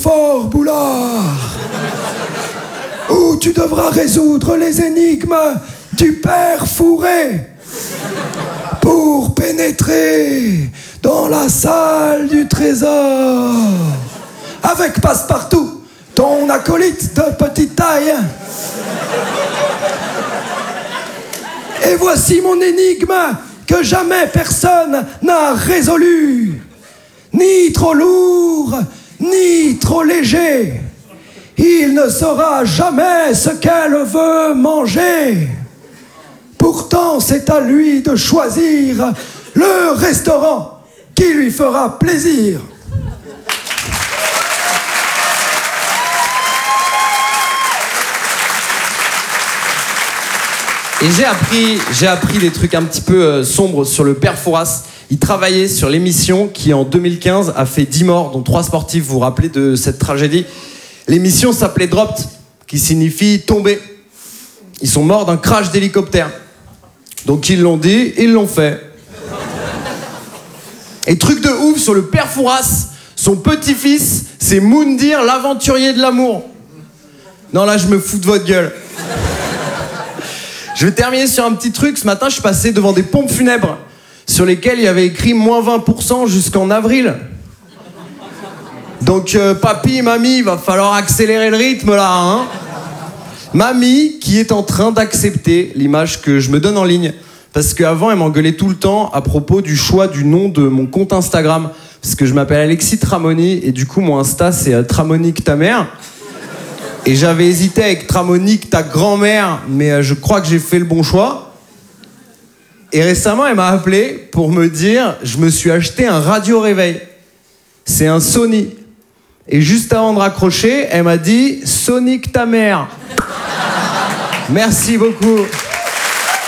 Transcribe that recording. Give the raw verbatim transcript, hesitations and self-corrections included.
Fort Boulard, où tu devras résoudre les énigmes du père Fourré pour pénétrer dans la salle du trésor avec Passepartout, ton acolyte de petite taille. Et voici mon énigme que jamais personne n'a résolue. Ni trop lourd, ni trop léger. Il ne saura jamais ce qu'elle veut manger. Pourtant, c'est à lui de choisir le restaurant qui lui fera plaisir. Et j'ai appris, j'ai appris des trucs un petit peu euh, sombres sur le père Fouras. Il travaillait sur l'émission qui, en deux mille quinze, a fait dix morts, dont trois sportifs. Vous vous rappelez de cette tragédie? L'émission s'appelait Dropped, qui signifie tomber. Ils sont morts d'un crash d'hélicoptère. Donc ils l'ont dit, ils l'ont fait. Et truc de ouf sur le père Fouras, son petit-fils, c'est Moundir, l'aventurier de l'amour. Non, là, je me fous de votre gueule. Je vais terminer sur un petit truc. Ce matin, je suis passé devant des pompes funèbres sur lesquelles il y avait écrit moins vingt pour cent jusqu'en avril. Donc, euh, papy, mamie, il va falloir accélérer le rythme là, hein. Mamie qui est en train d'accepter l'image que je me donne en ligne. Parce qu'avant, elle m'engueulait tout le temps à propos du choix du nom de mon compte Instagram. Parce que je m'appelle Alexis Tramoni et du coup, mon Insta, c'est euh, Tramonique ta mère. Et j'avais hésité avec Tramonique ta grand-mère, mais euh, je crois que j'ai fait le bon choix. Et récemment, elle m'a appelé pour me dire « Je me suis acheté un radio-réveil. C'est un Sony. » Et juste avant de raccrocher, elle m'a dit « Sonic ta mère. » Merci beaucoup.